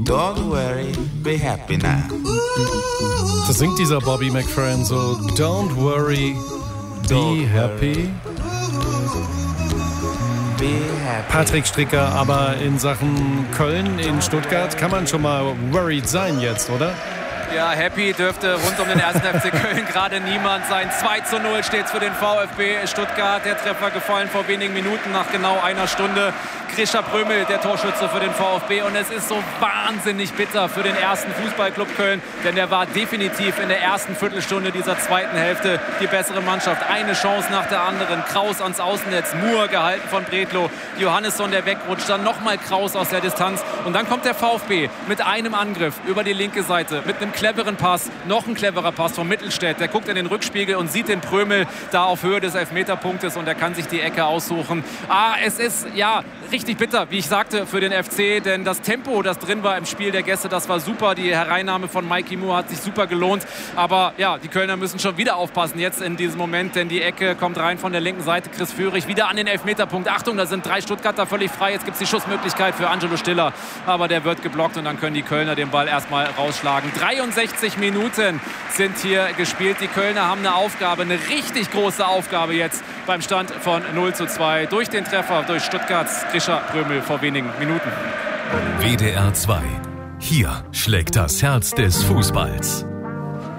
Don't worry, be happy now. Das singt dieser Bobby McFerrin so. Don't worry, be happy. Patrick Stricker, aber in Sachen Köln, in Stuttgart kann man schon mal worried sein jetzt, oder? Ja, happy dürfte rund um den 1. FC Köln gerade niemand sein. 2:0 steht es für den VfB Stuttgart. Der Treffer gefallen vor wenigen Minuten nach genau einer Stunde. Grisha Prömel, der Torschütze für den VfB. Und es ist so wahnsinnig bitter für den ersten Fußballclub Köln, denn der war definitiv in der ersten Viertelstunde dieser zweiten Hälfte die bessere Mannschaft. Eine Chance nach der anderen. Kraus ans Außennetz, Moore gehalten von Bredlow. Johannesson, der wegrutscht, dann nochmal Kraus aus der Distanz. Und dann kommt der VfB mit einem Angriff über die linke Seite, mit einem cleveren Pass, noch ein cleverer Pass von Mittelstädt. Der guckt in den Rückspiegel und sieht den Prömel da auf Höhe des Elfmeterpunktes und er kann sich die Ecke aussuchen. Es ist ja richtig bitter, wie ich sagte, für den FC, denn das Tempo, das drin war im Spiel der Gäste, das war super. Die Hereinnahme von Mikey Moore hat sich super gelohnt, aber ja, die Kölner müssen schon wieder aufpassen jetzt in diesem Moment, denn die Ecke kommt rein von der linken Seite. Chris Führig wieder an den Elfmeterpunkt. Achtung, da sind 3 Stuttgarter völlig frei. Jetzt gibt es die Schussmöglichkeit für Angelo Stiller, aber der wird geblockt und dann können die Kölner den Ball erstmal rausschlagen. 63 Minuten sind hier gespielt. Die Kölner haben eine Aufgabe, eine richtig große Aufgabe jetzt beim Stand von 0:2 durch den Treffer durch Stuttgarts Grisha Prömel vor wenigen Minuten. WDR 2. Hier schlägt das Herz des Fußballs.